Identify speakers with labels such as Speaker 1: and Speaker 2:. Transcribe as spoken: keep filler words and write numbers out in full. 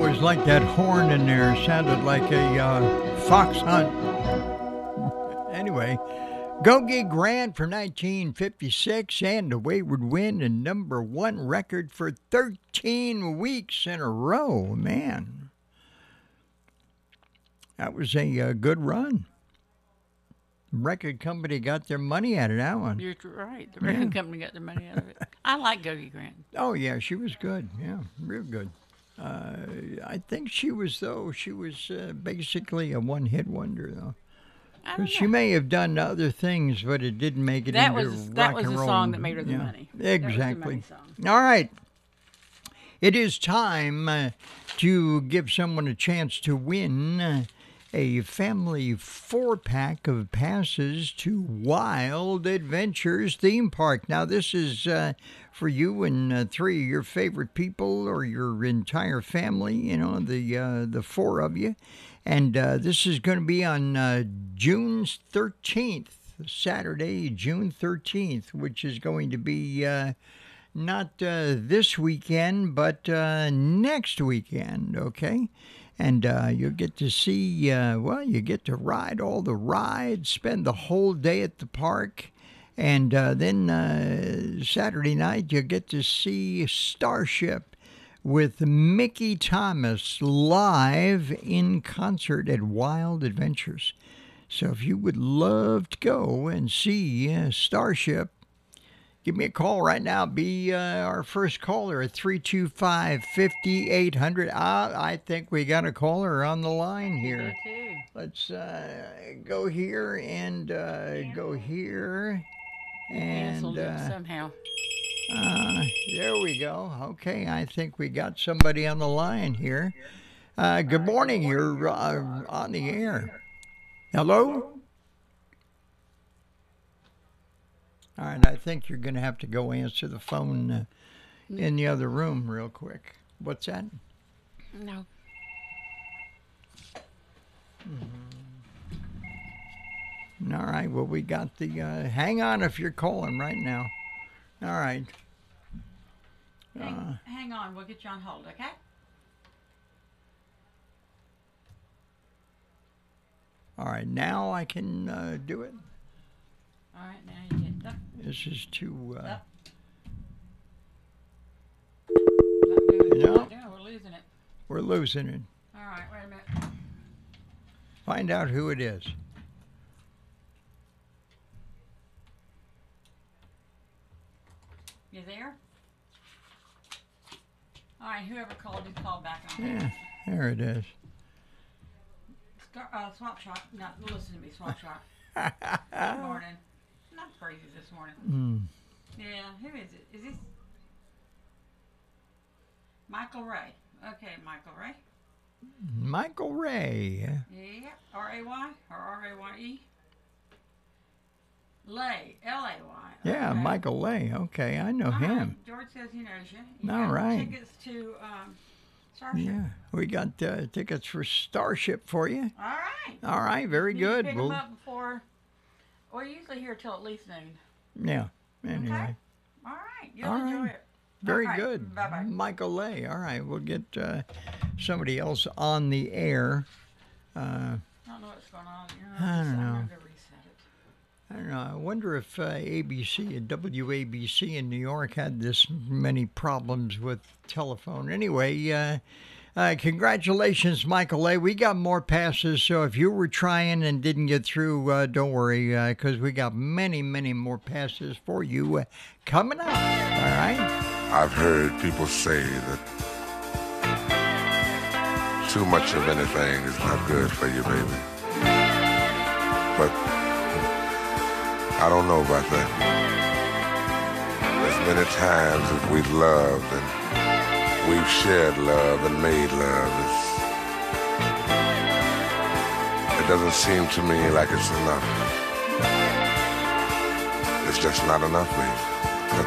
Speaker 1: always liked that horn in there. Sounded like a uh, fox hunt. Anyway, Gogi Grant for nineteen fifty-six and the Wayward Wind, a number one record for thirteen weeks in a row. Man, that was a uh, good run. Record company got their money out of that one.
Speaker 2: You're right. The record yeah. company got their money out of it. I like Gogi Grant.
Speaker 1: Oh, yeah, she was good. Yeah, real good. Uh, I think she was, though, she was uh, basically a one-hit wonder, though. She may have done other things, but it didn't make it
Speaker 2: that
Speaker 1: into
Speaker 2: was,
Speaker 1: rock
Speaker 2: That was
Speaker 1: and
Speaker 2: the
Speaker 1: roll.
Speaker 2: song that made her the
Speaker 1: yeah.
Speaker 2: money.
Speaker 1: Exactly.
Speaker 2: That was the money song.
Speaker 1: All right. It is time uh, to give someone a chance to win uh, a family four-pack of passes to Wild Adventures Theme Park. Now, this is uh, for you and uh, three of your favorite people or your entire family, you know, the uh, the four of you. And uh, this is going to be on uh, June thirteenth, Saturday, June thirteenth, which is going to be uh, not uh, this weekend, but uh, next weekend, okay? And uh, you'll get to see, uh, well, you get to ride all the rides, spend the whole day at the park. And uh, then uh, Saturday night, you'll get to see Starship with Mickey Thomas live in concert at Wild Adventures. So if you would love to go and see uh, Starship, give me a call right now. Be uh, our first caller at three two five, five eight zero zero. Uh, I think we got a caller on the line here. Let's uh, go here and uh, go here. And uh,
Speaker 2: somehow.
Speaker 1: Uh, there we go. Okay, I think we got somebody on the line here. Uh, good morning. You're uh, on the air. Hello? All right, I think you're going to have to go answer the phone uh, in the other room real quick. What's that?
Speaker 2: No.
Speaker 1: Mm-hmm. All right, well, we got the... Uh, hang on if you're calling right now. All right.
Speaker 2: Hang, uh, hang on, we'll get you on hold, okay?
Speaker 1: All right, now I can uh, do it.
Speaker 2: All right, now you get up.
Speaker 1: This is too... Uh,
Speaker 2: up.
Speaker 1: No,
Speaker 2: we're losing it.
Speaker 1: We're losing it.
Speaker 2: All right, wait a minute.
Speaker 1: Find out who it is.
Speaker 2: You there? All right, whoever called you, call back on
Speaker 1: Yeah,
Speaker 2: that.
Speaker 1: there it is.
Speaker 2: Scar- uh, Swap Shop. No, listen to me, Swap Shop. Good morning. Not crazy this morning.
Speaker 1: Mm.
Speaker 2: Yeah, who is it? Is this Michael Ray? Okay, Michael Ray.
Speaker 1: Michael Ray.
Speaker 2: Yeah, R A Y or R A Y E? Lay, L A Y.
Speaker 1: Yeah,
Speaker 2: okay.
Speaker 1: Michael Lay. Okay, I know
Speaker 2: All
Speaker 1: him.
Speaker 2: right. George says he knows you. You
Speaker 1: All
Speaker 2: got
Speaker 1: right.
Speaker 2: tickets to um, Starship.
Speaker 1: Yeah, we got uh, tickets for Starship for you.
Speaker 2: All right.
Speaker 1: All right, very
Speaker 2: you
Speaker 1: good.
Speaker 2: Pick
Speaker 1: We'll...
Speaker 2: them up before. We're usually here till at least noon.
Speaker 1: Yeah. Anyway.
Speaker 2: Okay. All right. You'll
Speaker 1: All
Speaker 2: enjoy
Speaker 1: right.
Speaker 2: it.
Speaker 1: Very
Speaker 2: right.
Speaker 1: good.
Speaker 2: Bye-bye.
Speaker 1: Michael Lay. All right, we'll get uh, somebody else on the air. Uh,
Speaker 2: I don't know what's going on. You know,
Speaker 1: I don't
Speaker 2: I'm
Speaker 1: know.
Speaker 2: going to reset it.
Speaker 1: I don't know. I wonder if uh, A B C and W A B C in New York had this many problems with telephone. Anyway, uh, uh, congratulations, Michael A. We got more passes, so if you were trying and didn't get through, uh, don't worry, because uh, we got many, many more passes for you uh, coming up. All right?
Speaker 3: I've heard people say that too much of anything is not good for you, baby. But I don't know about that. As many times as we've loved and we've shared love and made love, it's, it doesn't seem to me like it's enough. It's just not enough, baby.